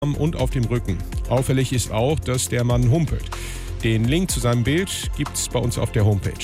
und auf dem Rücken. Auffällig ist auch, dass der Mann humpelt. Den Link zu seinem Bild gibt's bei uns auf der Homepage.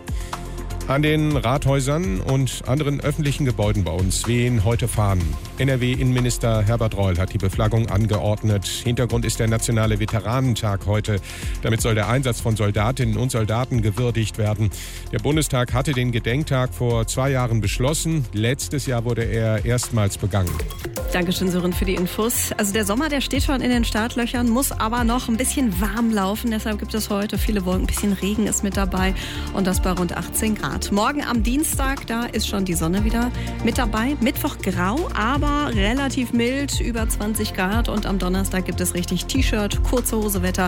An den Rathäusern und anderen öffentlichen Gebäuden bei uns wehen heute Fahnen. NRW-Innenminister Herbert Reul hat die Beflaggung angeordnet. Hintergrund ist der Nationale Veteranentag heute. Damit soll der Einsatz von Soldatinnen und Soldaten gewürdigt werden. Der Bundestag hatte den Gedenktag vor 2 Jahren beschlossen. Letztes Jahr wurde er erstmals begangen. Dankeschön, Sören, für die Infos. Also der Sommer, der steht schon in den Startlöchern, muss aber noch ein bisschen warm laufen. Deshalb gibt es heute viele Wolken, ein bisschen Regen ist mit dabei und das bei rund 18 Grad. Morgen am Dienstag, da ist schon die Sonne wieder mit dabei. Mittwoch grau, aber relativ mild, über 20 Grad. Und am Donnerstag gibt es richtig T-Shirt, kurze Hose Wetter,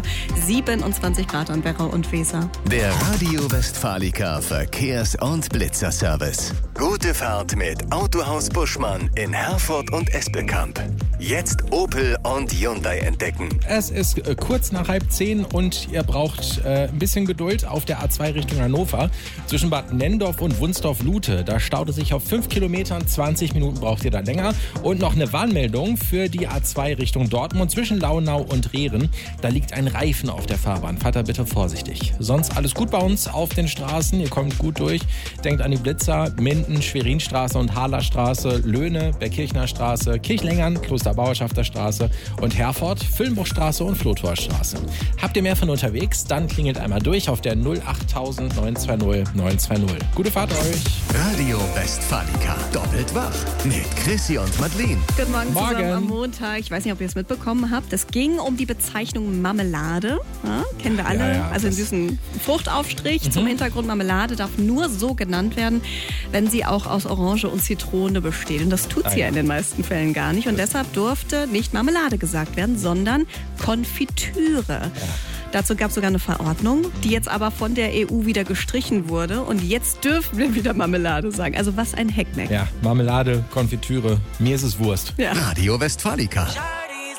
27 Grad an Werra und Weser. Der Radio Westfalica Verkehrs- und Blitzerservice. Gute Fahrt mit Autohaus Buschmann in Herford und Espelkamp. Jetzt Opel und Hyundai entdecken. Es ist kurz nach 9:30 und ihr braucht ein bisschen Geduld auf der A2 Richtung Hannover. Zwischen Bad Nendorf und Wunsdorf-Lute. Da staut es sich auf 5 Kilometern. 20 Minuten braucht ihr da länger. Und noch eine Warnmeldung für die A2 Richtung Dortmund zwischen Launau und Rehren. Da liegt ein Reifen auf der Fahrbahn. Fahrt da bitte vorsichtig. Sonst alles gut bei uns auf den Straßen. Ihr kommt gut durch. Denkt an die Blitzer. Minden, Schwerinstraße und Harlerstraße. Löhne, Bergkirchner Straße. Kirchlengern, Klosterbauerschafter Straße. Und Herford, Füllenbruchstraße und Flotorstraße. Habt ihr mehr von unterwegs? Dann klingelt einmal durch auf der 08000 920 920. Gute Fahrt euch. Radio Westfalica. Doppelt wach. Mit Chrissy und Madeleine. Guten Morgen zusammen am Montag. Ich weiß nicht, ob ihr es mitbekommen habt. Es ging um die Bezeichnung Marmelade. Ja, kennen wir alle. Ja, also einen süßen Fruchtaufstrich. Zum Hintergrund, Marmelade darf nur so genannt werden, wenn sie auch aus Orange und Zitrone besteht. Und das tut sie ja in den meisten Fällen gar nicht. Und deshalb durfte nicht Marmelade gesagt werden, sondern Konfitüre. Ja. Dazu gab es sogar eine Verordnung, die jetzt aber von der EU wieder gestrichen wurde. Und jetzt dürfen wir wieder Marmelade sagen. Also was ein Heckmeck. Ja, Marmelade, Konfitüre, mir ist es Wurst. Ja. Radio Westfalica.